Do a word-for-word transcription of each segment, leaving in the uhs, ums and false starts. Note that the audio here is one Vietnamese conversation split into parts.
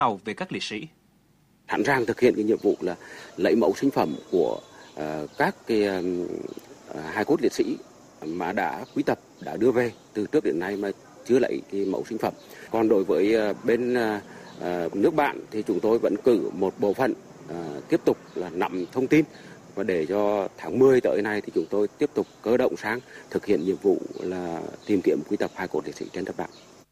nào về các liệt sĩ. Sẵn sàng thực hiện cái nhiệm vụ là lấy mẫu sinh phẩm của uh, các cái uh, hài cốt liệt sĩ mà đã quy tập, đã đưa về từ trước đến nay mà chưa lấy cái mẫu sinh phẩm. Còn đối với uh, bên uh, uh, nước bạn thì chúng tôi vẫn cử một bộ phận uh, tiếp tục là nắm thông tin, và để cho tháng mười tới này thì chúng tôi tiếp tục cơ động sang thực hiện nhiệm vụ là tìm kiếm quy tập hài cốt liệt sĩ trên đất bạn.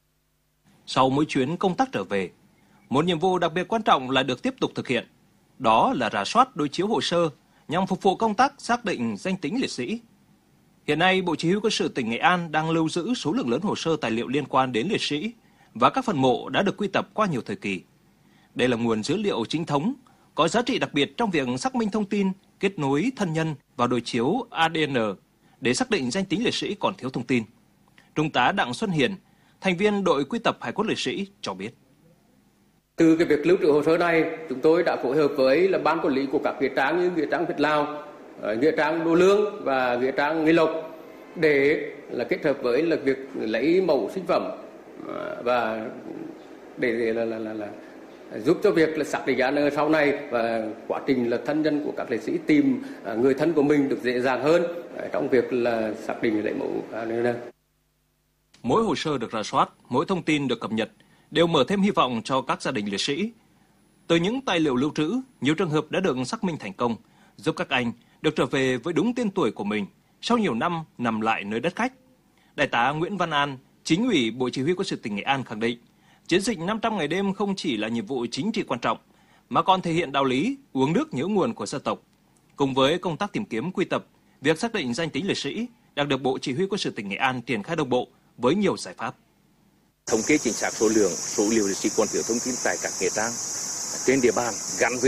Sau mỗi chuyến công tác trở về, một nhiệm vụ đặc biệt quan trọng lại được tiếp tục thực hiện. Đó là rà soát đối chiếu hồ sơ nhằm phục vụ công tác xác định danh tính liệt sĩ. Hiện nay, Bộ Chỉ huy Quân sự tỉnh Nghệ An đang lưu giữ số lượng lớn hồ sơ tài liệu liên quan đến liệt sĩ và các phần mộ đã được quy tập qua nhiều thời kỳ. Đây là nguồn dữ liệu chính thống, có giá trị đặc biệt trong việc xác minh thông tin, kết nối thân nhân vào đối chiếu a đê en để xác định danh tính liệt sĩ còn thiếu thông tin. Trung tá Đặng Xuân Hiền, thành viên đội quy tập hài cốt liệt sĩ cho biết. Từ cái việc lưu trữ hồ sơ này, chúng tôi đã phối hợp với là ban quản lý của các nghĩa trang như nghĩa trang Việt Lào, nghĩa trang Đô Lương và nghĩa trang Nghi Lộc để là kết hợp với là việc lấy mẫu sinh phẩm và để là, là, là, là giúp cho việc là xác định a đê en sau này, và quá trình là thân nhân của các liệt sĩ tìm người thân của mình được dễ dàng hơn trong việc là xác định lấy mẫu a đê en. Mỗi hồ sơ được rà soát, mỗi thông tin được cập nhật đều mở thêm hy vọng cho các gia đình liệt sĩ. Từ những tài liệu lưu trữ, nhiều trường hợp đã được xác minh thành công, giúp các anh được trở về với đúng tên tuổi của mình sau nhiều năm nằm lại nơi đất khách. Đại tá Nguyễn Văn An, Chính ủy Bộ Chỉ huy Quân sự tỉnh Nghệ An khẳng định, chiến dịch năm trăm ngày đêm không chỉ là nhiệm vụ chính trị quan trọng, mà còn thể hiện đạo lý uống nước nhớ nguồn của dân tộc. Cùng với công tác tìm kiếm quy tập, việc xác định danh tính liệt sĩ đang được Bộ Chỉ huy Quân sự tỉnh Nghệ An triển khai đồng bộ với nhiều giải pháp. Thống kê chính xác số lượng, số liệu liệt sĩ còn thiếu thông tin tại các nghĩa trang trên địa bàn gắn với